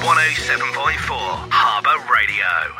107.4 Harbour Radio.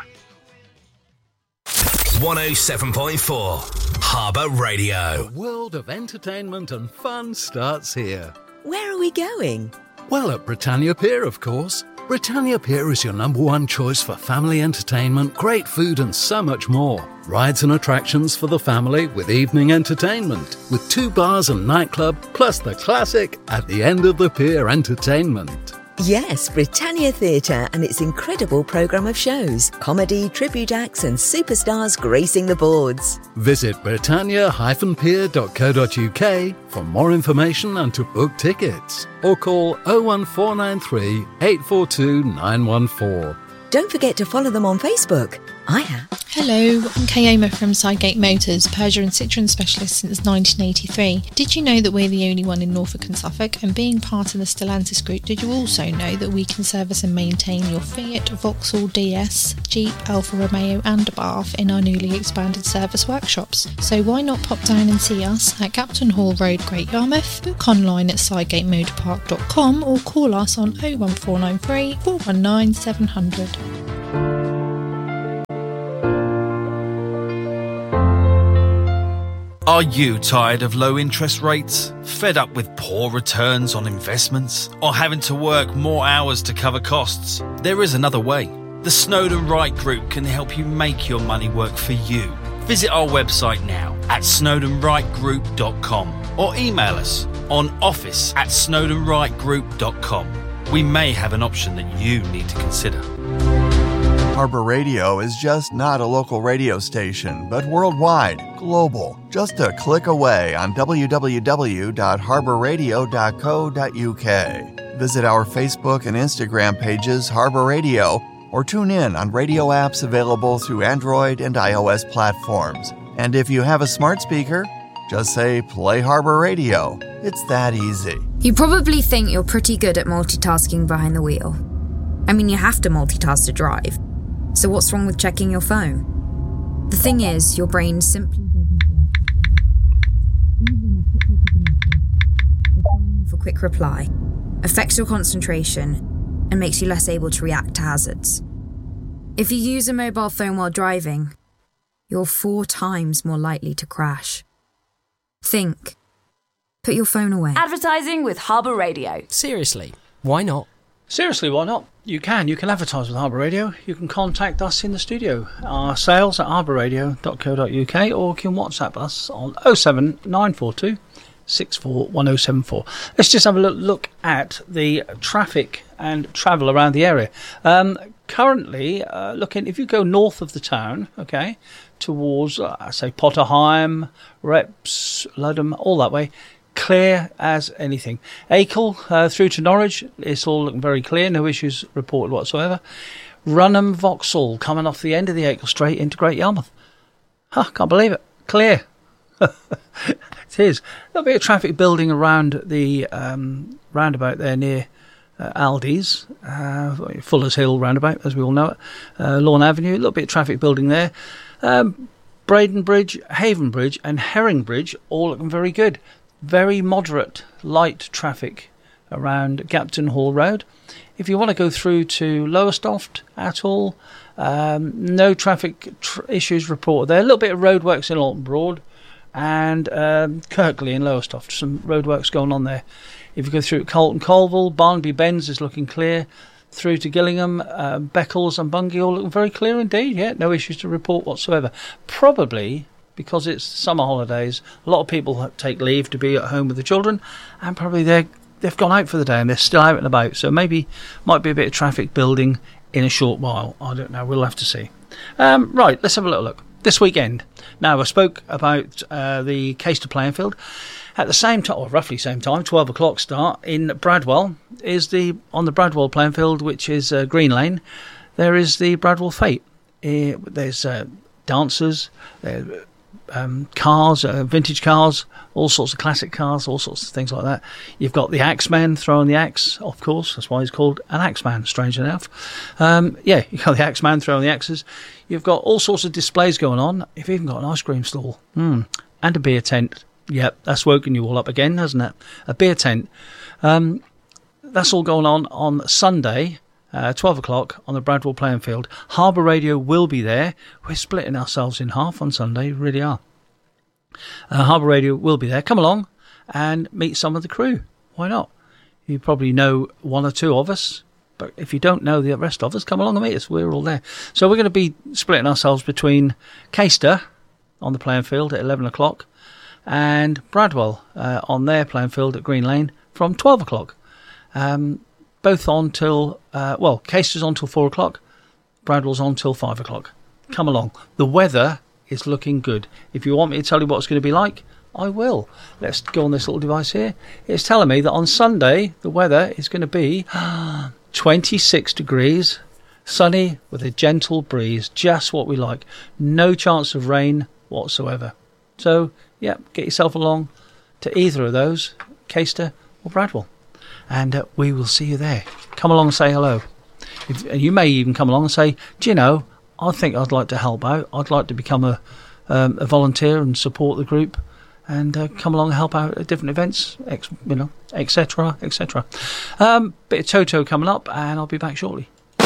107.4 Harbour Radio. The world of entertainment and fun starts here. Where are we going? Well, at Britannia Pier, of course. Britannia Pier is your #1 choice for family entertainment, great food and so much more. Rides and attractions for the family with evening entertainment, with 2 bars and nightclub, plus the classic at the end of the pier entertainment. Yes, Britannia Theatre and its incredible programme of shows, comedy, tribute acts and superstars gracing the boards. Visit britannia-pier.co.uk for more information and to book tickets. Or call 01493 842 914. Don't forget to follow them on Facebook. I have. Hello, I'm Kayoma from Sidegate Motors, Peugeot and Citroën specialist since 1983. Did you know that we're the only one in Norfolk and Suffolk? And being part of the Stellantis group, did you also know that we can service and maintain your Fiat, Vauxhall DS, Jeep, Alfa Romeo and Abarth in our newly expanded service workshops? So why not pop down and see us at Captain Hall Road, Great Yarmouth, book online at sidegatemotorpark.com or call us on 01493 419 700. Are you tired of low interest rates? Fed up with poor returns on investments? Or having to work more hours to cover costs? There is another way. The Snowden Wright Group can help you make your money work for you. Visit our website now at snowdenwrightgroup.com or email us on office@snowdenwrightgroup.com. We may have an option that you need to consider. Harbour Radio is just not a local radio station, but worldwide, global. Just a click away on www.harbourradio.co.uk. Visit our Facebook and Instagram pages, Harbour Radio, or tune in on radio apps available through Android and iOS platforms. And if you have a smart speaker, just say, play Harbour Radio. It's that easy. You probably think you're pretty good at multitasking behind the wheel. I mean, you have to multitask to drive. So what's wrong with checking your phone? The thing is, your brain simply doesn't work. For quick reply, affects your concentration, and makes you less able to react to hazards. If you use a mobile phone while driving, you're 4 times more likely to crash. Think. Put your phone away. Advertising with Harbour Radio. Seriously, why not? Seriously, why not? You can advertise with Harbour Radio. You can contact us in the studio. Our sales at harbourradio.co.uk, or you can WhatsApp us on 07942 641074. Let's just have a look at the traffic and travel around the area. Currently, looking, if you go north of the town, okay, towards, say, Potterheim, Reps, Ludham, all that way, clear as anything. Acle through to Norwich, it's all looking very clear, no issues reported whatsoever. Runham Vauxhall coming off the end of the Acle straight into Great Yarmouth. Can't believe it. Clear. It is. There'll be a traffic building around the roundabout there near Aldi's, Fuller's Hill roundabout, as we all know it. Lawn Avenue, a little bit of traffic building there. Braden Bridge, Haven Bridge and Herring Bridge, all looking very good. Very moderate, light traffic around Captain Hall Road. If you want to go through to Lowestoft at all, no traffic issues reported there. A little bit of roadworks in Alton Broad and Kirkley in Lowestoft. Some roadworks going on there. If you go through Colton Colville, Barnaby Bends is looking clear. Through to Gillingham, Beccles and Bungay all looking very clear indeed. Yeah, no issues to report whatsoever. Probably because it's summer holidays, a lot of people take leave to be at home with the children, and probably they've gone out for the day and they're still out and about. So maybe might be a bit of traffic building in a short while. I don't know. We'll have to see. Right, let's have a little look. This weekend. Now, I spoke about the Caister playing field. At the same time, or roughly same time, 12 o'clock start in Bradwell is on the Bradwell playing field, which is Green Lane. There is the Bradwell Fete. There's dancers, cars, vintage cars, all sorts of classic cars, all sorts of things like that. You've got the Axeman throwing the axe, of course. That's why he's called an Axeman, strangely enough. You've got the Axeman throwing the axes. You've got all sorts of displays going on. You've even got an ice cream stall and a beer tent. Yep, that's woken you all up again, hasn't it? A beer tent. That's all going on Sunday, 12 o'clock on the Bradwell playing field. Harbour Radio will be there. We're splitting ourselves in half on Sunday, really are. Harbour Radio will be there. Come along and meet some of the crew. Why not? You probably know one or two of us, but if you don't know the rest of us, come along and meet us. We're all there. So we're going to be splitting ourselves between Caister on the playing field at 11 o'clock and Bradwell on their playing field at Green Lane from 12 o'clock. Both on till, Caister's on till 4 o'clock, Bradwell's on till 5 o'clock. Come along. The weather is looking good. If you want me to tell you what it's going to be like, I will. Let's go on this little device here. It's telling me that on Sunday the weather is going to be 26 degrees, sunny with a gentle breeze, just what we like. No chance of rain whatsoever. So, yeah, get yourself along to either of those, Caister or Bradwell, and we will see you there. Come along and say hello. You may even come along and say, do you know, I think I'd like to help out. I'd like to become a volunteer and support the group, and come along and help out at different events, etc., etc. Bit of Toto coming up, and I'll be back shortly.